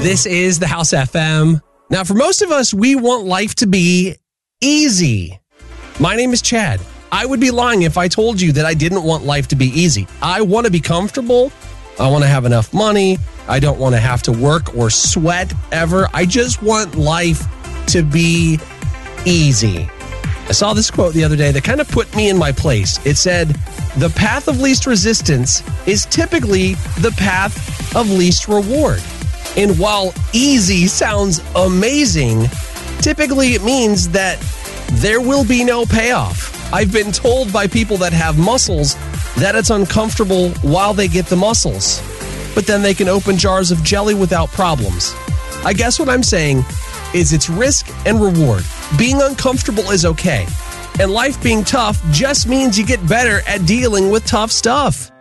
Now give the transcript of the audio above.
This is the House FM. Now, for most of us, we want life to be easy. My name is Chad. I would be lying if I told you that I didn't want life to be easy. I want to be comfortable. I want to have enough money. I don't want to have to work or sweat ever. I just want life to be easy. I saw this quote the other day that kind of put me in my place. It said, "The path of least resistance is typically the path of least reward." And while easy sounds amazing, typically it means that there will be no payoff. I've been told by people that have muscles that it's uncomfortable while they get the muscles, but then they can open jars of jelly without problems. I guess what I'm saying is it's risk and reward. Being uncomfortable is okay, and life being tough just means you get better at dealing with tough stuff.